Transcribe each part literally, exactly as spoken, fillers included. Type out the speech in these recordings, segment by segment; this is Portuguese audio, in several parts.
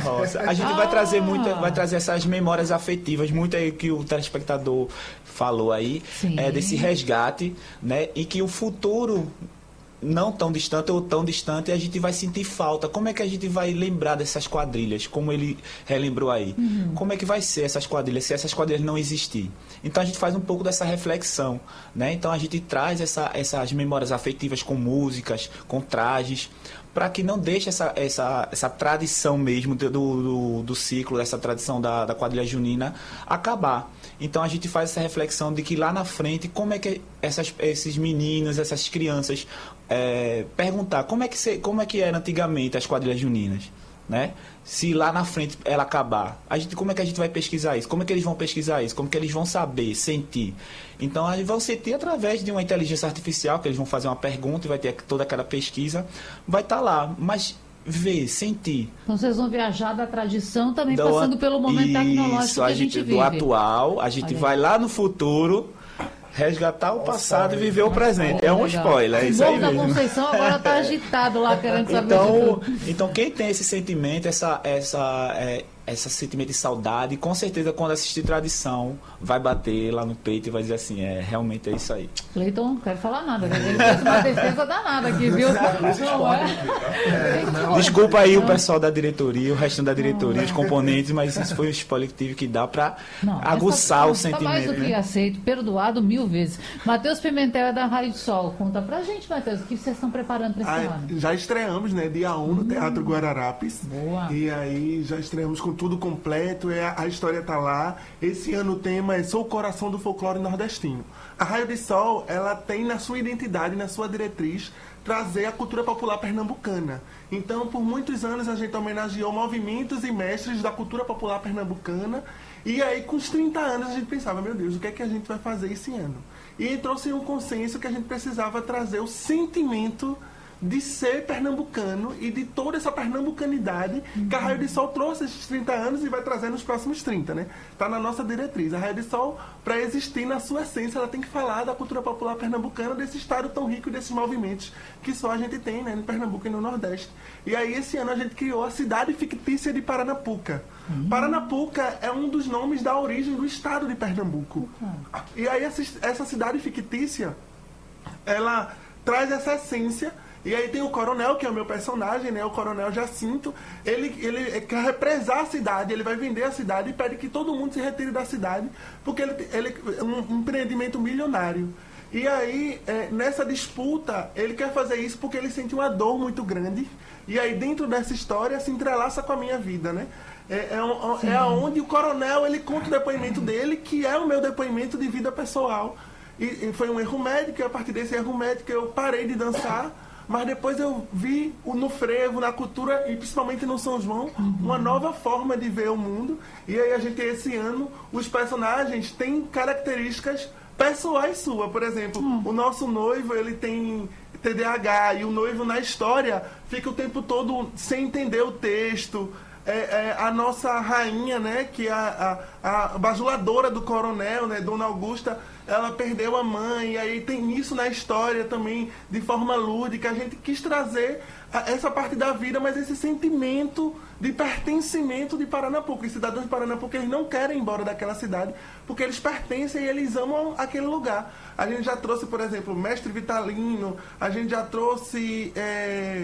roça. A gente Ah. vai trazer muito, vai trazer essas memórias afetivas, muito aí que o telespectador falou aí, Sim. é, desse resgate, né? E que o futuro não tão distante ou tão distante, a gente vai sentir falta. Como é que a gente vai lembrar dessas quadrilhas? Como ele relembrou aí. Uhum. Como é que vai ser essas quadrilhas, se essas quadrilhas não existir? Então a gente faz um pouco dessa reflexão, né? Então a gente traz essa, essas memórias afetivas com músicas, com trajes, para que não deixe essa, essa, essa tradição mesmo do, do, do ciclo, dessa tradição da, da quadrilha junina acabar. Então a gente faz essa reflexão de que lá na frente, como é que essas, esses meninos, essas crianças, é, perguntar como é, que se, como é que era antigamente as quadrilhas juninas, né? Se lá na frente ela acabar, a gente, como é que a gente vai pesquisar isso? Como é que eles vão pesquisar isso? Como é que eles vão saber, sentir? Então, eles vão sentir através de uma inteligência artificial, que eles vão fazer uma pergunta e vai ter toda aquela pesquisa, vai estar lá, mas ver, sentir. Então vocês vão viajar da tradição também, Do, passando pelo momento isso, tecnológico que a gente, gente vive. Do atual, a gente Olha vai aí. lá no futuro, resgatar o passado e viver o Nossa, presente. É um legal. spoiler, é O isso aí Morro da mesmo. Conceição agora está agitado lá, querendo saber de Então, tudo. então quem tem esse sentimento, essa, essa, é, esse sentimento de saudade, com certeza quando assistir Tradição, vai bater lá no peito e vai dizer assim, é, realmente é isso aí. Cleiton, não quero falar nada, ele fez uma defesa danada aqui, viu? Não é? Desculpa aí o pessoal da diretoria, o restante da diretoria, os componentes, mas isso foi um spoiler que tive que dar para Não, aguçar o essa- tá mais sentimento. do que Né? aceito, perdoado mil vezes. Matheus Pimentel é da Raio de Sol. Conta pra gente, Matheus, o que vocês estão preparando para esse Ah, ano? já estreamos, né? Dia um no Teatro Guararapes. Boa. E aí já estreamos com tudo completo, é, a história tá lá. Esse ano o tema é Sou o Coração do Folclore Nordestino. A Raio de Sol, ela tem na sua identidade, na sua diretriz, trazer a cultura popular pernambucana. Então, por muitos anos a gente homenageou movimentos e mestres da cultura popular pernambucana. E aí, com os trinta anos, a gente pensava, meu Deus, o que é que a gente vai fazer esse ano? E entrou-se um consenso que a gente precisava trazer o sentimento de ser pernambucano e de toda essa pernambucanidade que a Raio de Sol trouxe esses trinta anos e vai trazer nos próximos trinta, né? Tá na nossa diretriz. A Raio de Sol, para existir na sua essência, ela tem que falar da cultura popular pernambucana, desse estado tão rico e desses movimentos que só a gente tem, né, no Pernambuco e no Nordeste. E aí, esse ano, a gente criou a cidade fictícia de Paranapuca. Uhum. Paranapuca é um dos nomes da origem do estado de Pernambuco. Uhum. E aí, essa, essa cidade fictícia, ela traz essa essência. E aí tem o Coronel, que é o meu personagem, né? O Coronel Jacinto. Ele, ele quer represar a cidade, ele vai vender a cidade e pede que todo mundo se retire da cidade, porque ele, ele é um empreendimento milionário. E aí, é, nessa disputa, ele quer fazer isso porque ele sente uma dor muito grande. E aí, dentro dessa história, se entrelaça com a minha vida, né? É, é, é onde o Coronel, ele conta o depoimento dele, que é o meu depoimento de vida pessoal. E, e foi um erro médico, e a partir desse erro médico eu parei de dançar. Mas depois eu vi no frevo, na cultura e principalmente no São João, uhum. uma nova forma de ver o mundo. E aí a gente, esse ano, os personagens têm características pessoais suas. Por exemplo, uhum. o nosso noivo, ele tem T D A H e o noivo na história fica o tempo todo sem entender o texto. É, é, a nossa rainha, né, que é a, a, a bajuladora do coronel, né, Dona Augusta, ela perdeu a mãe, e aí tem isso na história também, de forma lúdica. A gente quis trazer a, essa parte da vida, mas esse sentimento de pertencimento de Paranapuca. Os cidadãos de Paranapuca, eles não querem ir embora daquela cidade, porque eles pertencem e eles amam aquele lugar. A gente já trouxe, por exemplo, Mestre Vitalino, a gente já trouxe... É,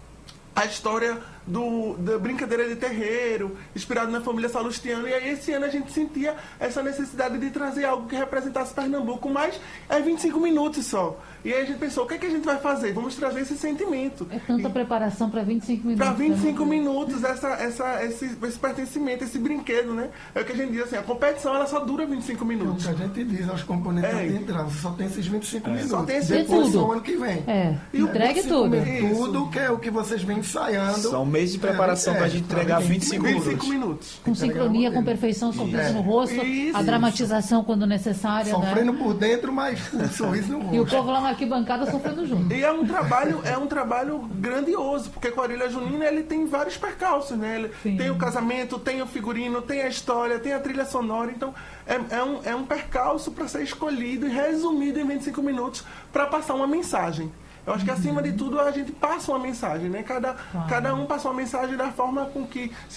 a história do, da brincadeira de terreiro, inspirado na família Salustiano. E aí esse ano a gente sentia essa necessidade de trazer algo que representasse Pernambuco, mas é vinte e cinco minutos só. E aí a gente pensou, o que é que a gente vai fazer? Vamos trazer esse sentimento. É tanta e, preparação para vinte e cinco minutos. Para vinte e cinco minutos, essa, essa, esse, esse pertencimento, esse brinquedo, né? É o que a gente diz assim, a competição ela só dura vinte e cinco minutos. É o que a gente diz aos componentes É. de entrada, você só tem esses vinte e cinco É. minutos. Só tem esse Depois tudo. só o ano que vem. É, E entregue o tudo. Tudo que é o que vocês vêm ensaiando. São meses de preparação É, para a gente entregar vinte e cinco vinte e cinco minutos. minutos. Com sincronia, com perfeição, sorriso no rosto, Isso. a dramatização quando necessária, Sofrendo né? por dentro, mas com um sorriso no rosto. E o povo lá na arquibancada sofrendo junto. E é um trabalho, é um trabalho grandioso, porque a Quadrilha Junina ele tem vários percalços, né? Ele Sim. tem o casamento, tem o figurino, tem a história, tem a trilha sonora, então é, é, um, é um percalço para ser escolhido e resumido em vinte e cinco minutos para passar uma mensagem. Eu acho que acima de tudo a gente passa uma mensagem, né? Cada, Claro. cada um passa uma mensagem da forma com que